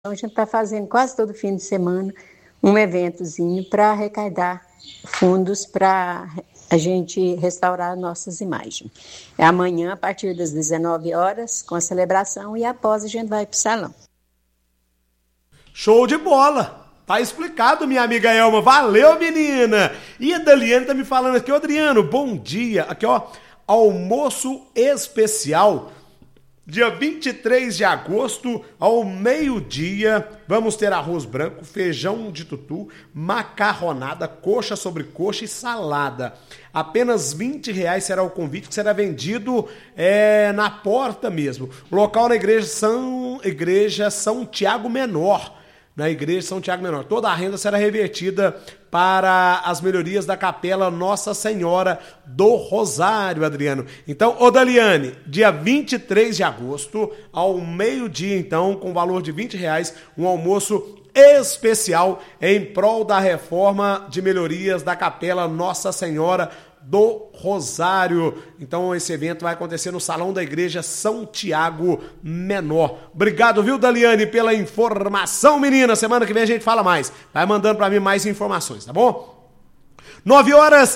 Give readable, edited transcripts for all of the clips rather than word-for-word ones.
A gente está fazendo quase todo fim de semana um eventozinho para arrecadar fundos para a gente restaurar nossas imagens. É amanhã, a partir das 19 horas, com a celebração, e após a gente vai para o salão. Show de bola! Tá explicado, minha amiga Elma. Valeu, menina! E a Daliane tá me falando aqui, Adriano, bom dia. Aqui, ó, almoço especial. Dia 23 de agosto, ao meio-dia, vamos ter arroz branco, feijão de tutu, macarronada, coxa sobre coxa e salada. Apenas R$20 será o convite, que será vendido na porta mesmo. O local na igreja São Tiago Menor. Na igreja São Tiago Menor. Toda a renda será revertida para as melhorias da capela Nossa Senhora do Rosário, Adriano. Então, ô Daliane, dia 23 de agosto, ao meio-dia, então, com valor de R$20, um almoço especial em prol da reforma de melhorias da capela Nossa Senhora do Rosário. Então esse evento vai acontecer no Salão da Igreja São Tiago Menor. Obrigado, viu, Daliane, pela informação, menina. Semana que vem a gente fala mais. Vai mandando pra mim mais informações, tá bom? 9 horas,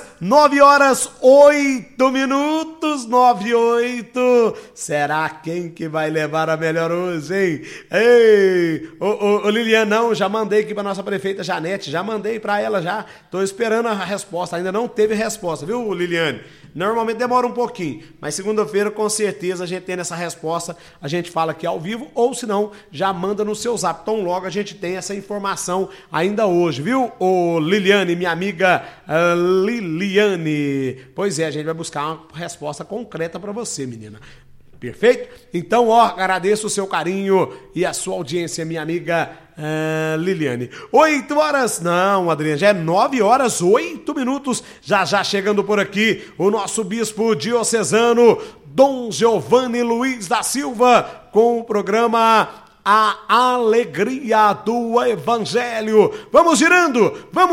8 minutos, 9:08. Será quem que vai levar a melhor hoje, hein? Ei, ô Lilian, não, já mandei aqui pra nossa prefeita Janete, já mandei pra ela já. Tô esperando a resposta, ainda não teve resposta, viu, Liliane? Normalmente demora um pouquinho, mas segunda-feira com certeza a gente tem essa resposta, a gente fala aqui ao vivo, ou se não, já manda no seu zap. Tão logo a gente tem essa informação ainda hoje, viu, ô Liliane, minha amiga Liliane? Pois é, a gente vai buscar uma resposta concreta para você, menina. Perfeito? Então, ó, agradeço o seu carinho e a sua audiência, minha amiga Liliane. 8 horas, não, Adriana, já é 9 horas, 8 minutos, já chegando por aqui o nosso bispo diocesano, Dom Giovanni Luiz da Silva, com o programa A Alegria do Evangelho. Vamos girando,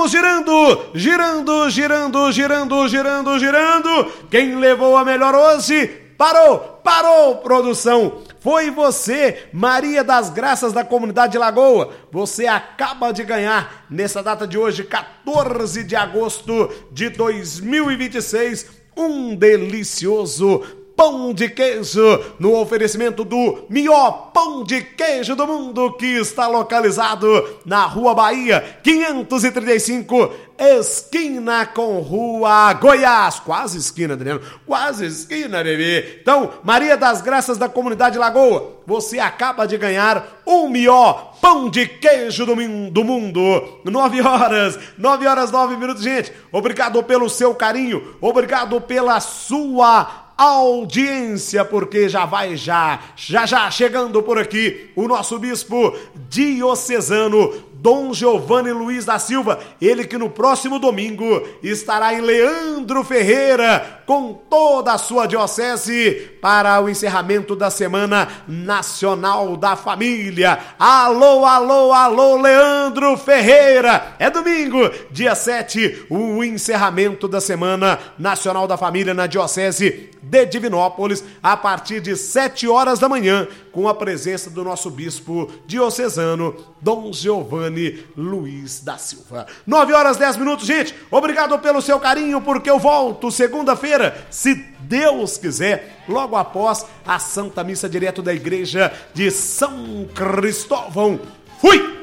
girando. Quem levou a melhor hoje? Parou, produção. Foi você, Maria das Graças da Comunidade de Lagoa. Você acaba de ganhar, nessa data de hoje, 14 de agosto de 2026, um delicioso pão de queijo, no oferecimento do melhor pão de queijo do mundo, que está localizado na Rua Bahia, 535, esquina com Rua Goiás. Quase esquina, Adriano. Quase esquina, bebê. Então, Maria das Graças da Comunidade Lagoa, você acaba de ganhar o melhor pão de queijo do mundo. 9 horas, 9 minutos, gente. Obrigado pelo seu carinho. Obrigado pela sua audiência, porque já chegando por aqui o nosso bispo diocesano Dom Giovanni Luiz da Silva, ele que no próximo domingo estará em Leandro Ferreira com toda a sua diocese para o encerramento da Semana Nacional da Família. Alô, Leandro Ferreira! É domingo, dia 7, o encerramento da Semana Nacional da Família na diocese de Divinópolis, a partir de 7 horas da manhã, com a presença do nosso bispo diocesano, Dom Giovanni Luiz da Silva. 9 horas 10 minutos, gente. Obrigado pelo seu carinho, porque eu volto segunda-feira, se Deus quiser, logo após a Santa Missa, direto da Igreja de São Cristóvão. Fui!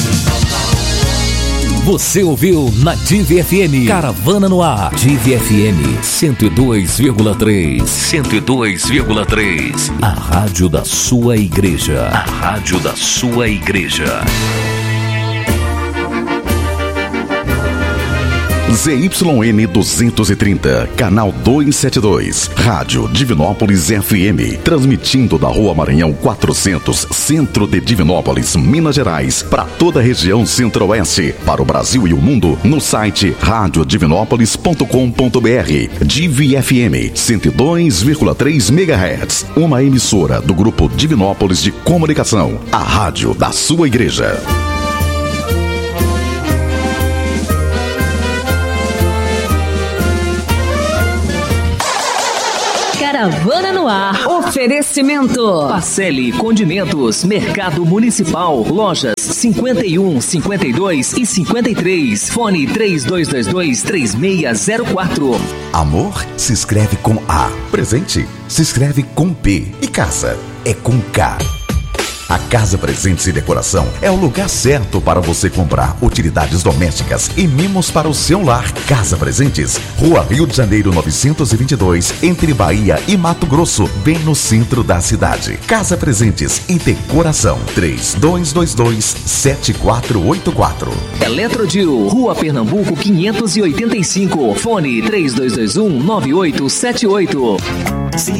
Você ouviu na Divi FM, Caravana no Ar, Divi FM 102,3. 102,3. A rádio da sua igreja. A rádio da sua igreja. ZYN 230, canal 272, Rádio Divinópolis FM, transmitindo da Rua Maranhão 400, centro de Divinópolis, Minas Gerais, para toda a região centro-oeste, para o Brasil e o mundo, no site radiodivinópolis.com.br. Divi FM 102,3 MHz, uma emissora do Grupo Divinópolis de Comunicação, a rádio da sua igreja. Caravana no ar. Oferecimento. Pacelli Condimentos, Mercado Municipal, lojas 51, 52 e 53. Fone 3222-3604. Amor se escreve com A. Presente se escreve com P. E casa é com K. A Casa Presentes e Decoração é o lugar certo para você comprar utilidades domésticas e mimos para o seu lar. Casa Presentes, Rua Rio de Janeiro 922, entre Bahia e Mato Grosso, bem no centro da cidade. Casa Presentes e Decoração, 3222-7484. Eletrodil, Rua Pernambuco 585, fone 3221-9878.